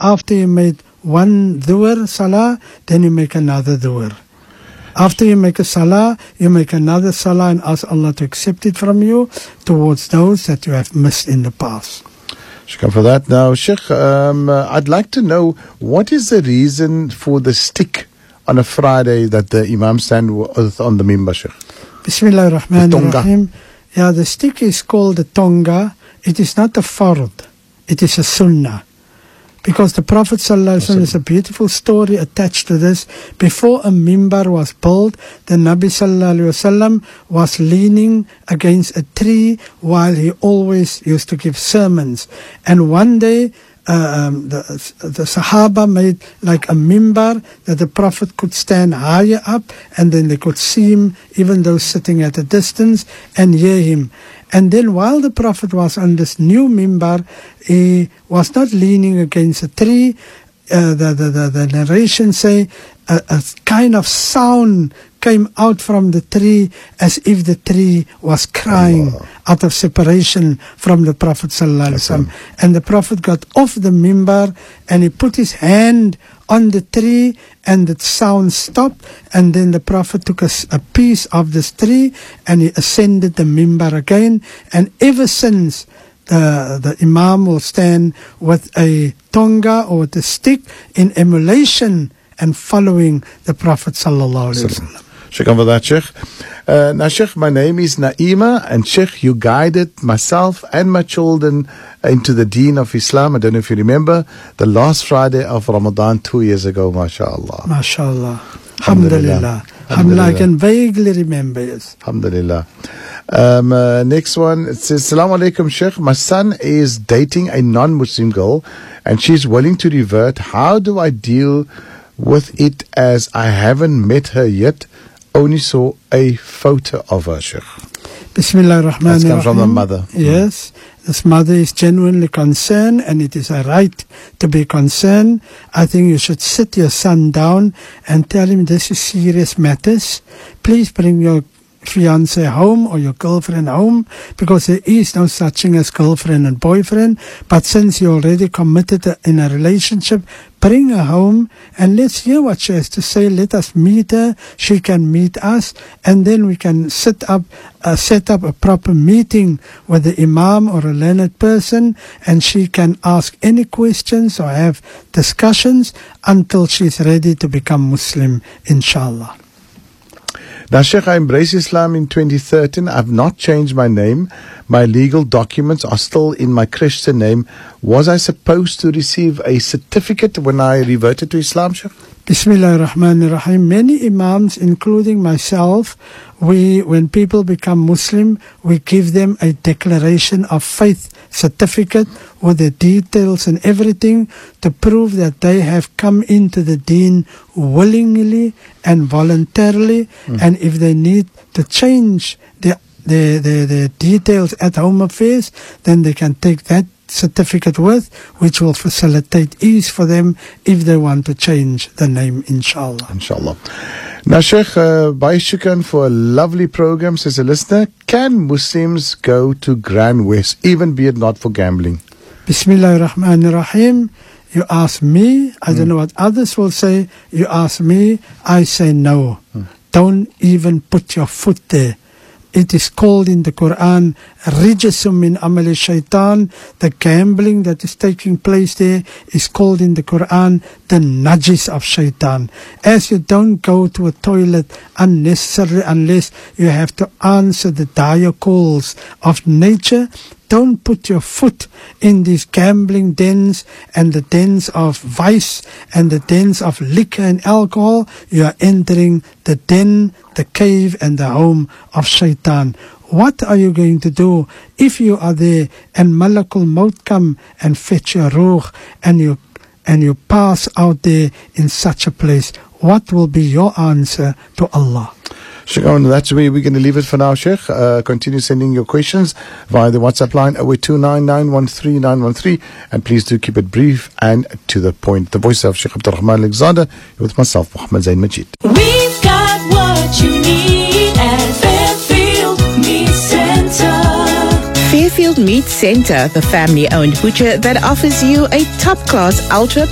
after you made one dhuhr salah, then you make another dhuhr. After you make a salah, you make another salah and ask Allah to accept it from you towards those that you have missed in the past. Shukran for that. Now, Sheikh, I'd like to know, what is the reason for the stick on a Friday that the Imam stand with on the mimbar, Sheikh? Bismillah ar-Rahman ar-Rahim. Yeah, the stick is called the tonga. It is not a fard. It is a sunnah. Because the Prophet ﷺ, there's a beautiful story attached to this. Before a mimbar was built, the Nabi ﷺ was leaning against a tree while he always used to give sermons. And one day, the Sahaba made like a mimbar that the Prophet could stand higher up, and then they could see him even though sitting at a distance and hear him. And then while the Prophet was on this new mimbar, he was not leaning against a tree. The narration say a kind of sound came out from the tree as if the tree was crying out of separation from the Prophet ﷺ. And the Prophet got off the mimbar and he put his hand on the tree and the sound stopped, and then the Prophet took a piece of this tree and he ascended the mimbar again. And ever since, the Imam will stand with a tonga or with a stick in emulation and following the Prophet sallallahu alaihi wasallam. Shukran for that, Sheikh. Now, Sheikh, my name is Naima, and Sheikh, you guided myself and my children into the deen of Islam. I don't know if you remember the last Friday of Ramadan 2 years ago, mashallah. Mashallah. Alhamdulillah. Alhamdulillah. I can vaguely remember, yes. Alhamdulillah. Next one, it says, Assalamu alaikum, Sheikh. My son is dating a non-Muslim girl and she's willing to revert. How do I deal with it, as I haven't met her yet? Only saw a photo of her, Sheikh. Bismillah ar-Rahman ar-Rahim. That comes from the mother. Yes. This mother is genuinely concerned, and it is a right to be concerned. I think you should sit your son down and tell him this is serious matters. Please bring your fiancé home or your girlfriend home, because there is no such thing as girlfriend and boyfriend. But since you're already committed in a relationship, bring her home and let's hear what she has to say. Let us meet her, she can meet us, and then we can set up a proper meeting with the Imam or a learned person, and she can ask any questions or have discussions until she's ready to become Muslim, inshallah. Now, Sheikh, I embraced Islam in 2013. I've not changed my name. My legal documents are still in my Christian name. Was I supposed to receive a certificate when I reverted to Islam, Sheikh? Bismillah ar-Rahman ar-Rahim. Many Imams, including myself, when people become Muslim, we give them a declaration of faith certificate with the details and everything to prove that they have come into the deen willingly and voluntarily. And if they need to change the details at Home Affairs, then they can take that certificate with, which will facilitate ease for them if they want to change the name, inshallah. Inshallah. Now, Sheikh, Bhai Shukran for a lovely program, says a listener. Can Muslims go to Grand West, even be it not for gambling? Bismillah ar-Rahman ar-Rahim. You ask me, I don't know what others will say. You ask me, I say no. Don't even put your foot there. It is called in the Quran, Rijasum min amali shaitan. The gambling that is taking place there is called in the Quran the najis of shaitan. As you don't go to a toilet unnecessarily unless you have to answer the dire calls of nature, don't put your foot in these gambling dens and the dens of vice and the dens of liquor and alcohol. You are entering the den, the cave and the home of shaitan. What are you going to do if you are there and Malakul Maut come and fetch your ruh and you pass out there in such a place? What will be your answer to Allah? Shukran, that's where we're going to leave it for now, Sheikh. Continue sending your questions via the WhatsApp line 0829913913, and please do keep it brief and to the point. The voice of Sheikh Abdul Rahman Alexander with myself, Muhammad Zain Majid. We've got what you need at Fairfield Meat Center. Fairfield Meat Center, the family-owned butcher that offers you a top-class ultra